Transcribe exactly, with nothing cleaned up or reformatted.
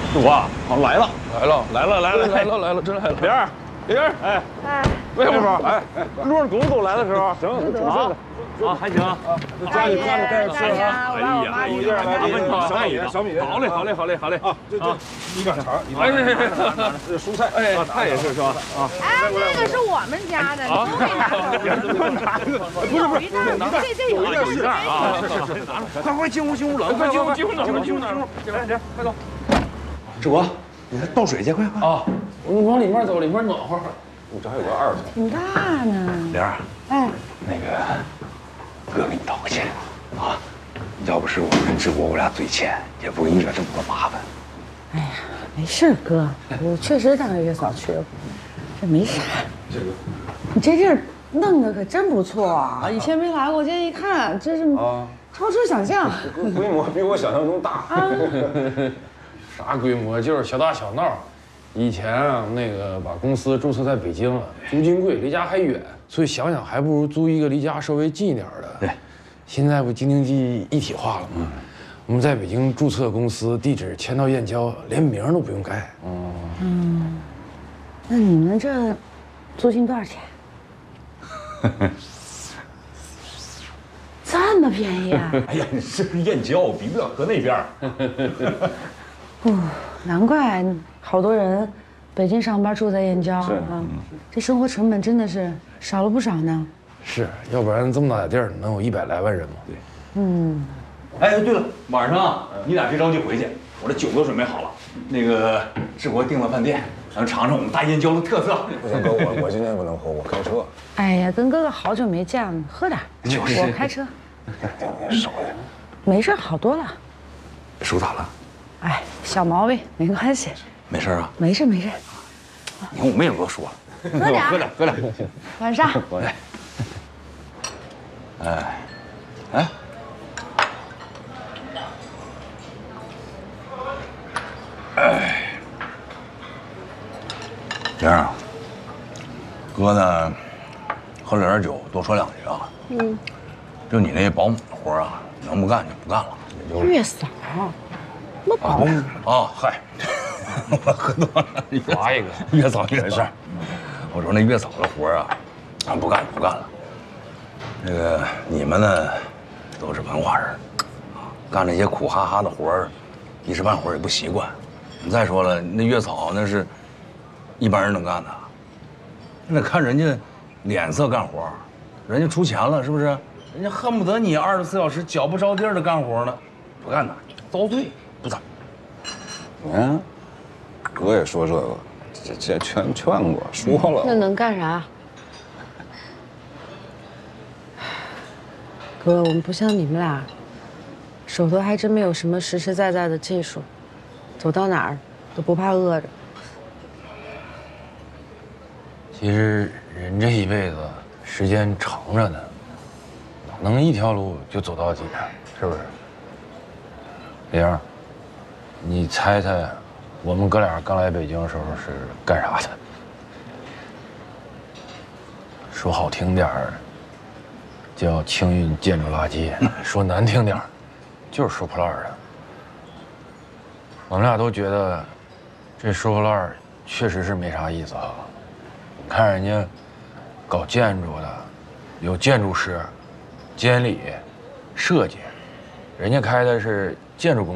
主啊，好来了， 来了， 来了，来了， 来了，来了，真来了！ 玲儿，玲儿，哎， 哎， 魏师傅，哎，路上狗都来的时候，行，啊，啊，还行， 家里饭带着吃啊！我让我妈去买麻烦你了， 小米，小米， 好嘞，好嘞，好嘞，好嘞， 啊，这这一半肠，一哎， 半这肠， 这这蔬菜， 哎，菜也是是吧？啊， 哎，那个是我们家的，你都没拿走。 不是不是， 这这有一个是啊，是是是，拿了，快快进屋进屋了，快进屋进屋进屋进屋进屋，来来，快走。 志国，你倒水去，快快！ 啊，我们往里面走，里面暖和。 我这还有个二层。 挺大呢。 玲儿， 哎， 那个哥给你道个歉啊，要不是我跟志国我俩嘴欠，也不给你惹这么多麻烦。 哎呀，没事，哥，我确实当月嫂去了，这没啥。 这个， 你这地儿弄得可真不错啊！以前没来过，今天一看，真是超出想象。 规模比我想象中大。啥规模？就是小打小闹。以前啊，那个把公司注册在北京了，租金贵，离家还远，所以想想还不如租一个离家稍微近一点的。 对， 现在不京津冀一体化了吗？我们在北京注册公司，地址迁到燕郊，连名都不用改。 哦，嗯，那你们这租金多少钱？这么便宜啊！ 哎呀，你这是燕郊，比不了河那边。 哦，难怪好多人北京上班住在燕郊啊，这生活成本真的是少了不少呢。 是，要不然这么大点地儿能有一百来万人吗？ 对， 嗯。 哎，对了，晚上啊，你俩别着急回去，我这酒都准备好了。那个志国订了饭店，咱尝尝我们大燕郊的特色。 不行哥，我我今天不能喝，我开车。 哎呀，跟哥哥好久没见了，喝点。 就是我开车。 手呀， 没事，好多了。 手咋了？ 哎，小毛病，没关系。 没事啊？ 没事没事。 你看我们也不说了， 喝点， 喝点，喝点。 晚上。 我来。哎，哎。哎，玲儿，哥呢，喝了点酒，多说两句啊。嗯。就你那保姆的活啊，能不干就不干了。 月嫂，那保姆啊，嗨，我喝多了， 划一个， 月嫂没事。我说那月嫂的活啊，俺不干就不干了。那个你们呢，都是文化人，啊，干那些苦哈哈的活儿，一时半会儿也不习惯。再说了，那月嫂那是一般人能干的，你得看人家脸色干活，人家出钱了是不是？人家恨不得你二十四小时脚不着地儿的干活呢，不干呐，遭罪，不干。 你看，哥也说这个，这这全劝过，说了。 那能干啥？哥，我们不像你们俩，手头还真没有什么实实在在的技术，走到哪儿都不怕饿着。 其实人这一辈子时间长着呢，哪能一条路就走到底啊？是不是？玲儿，你猜猜，我们哥俩刚来北京的时候是干啥的？说好听点儿，叫清运建筑垃圾；说难听点儿，就是收破烂的。我们俩都觉得，这收破烂确实是没啥意思啊。你看人家搞建筑的，有建筑师、监理、设计，人家开的是建筑公司。